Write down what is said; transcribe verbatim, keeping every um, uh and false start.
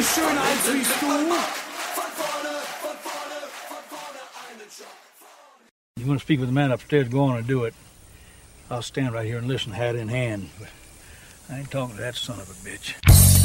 eine schöne Eins wie du. You want to speak with the man upstairs, go on and do it. I'll stand right here and listen, hat in hand. But I ain't talking to that son of a bitch.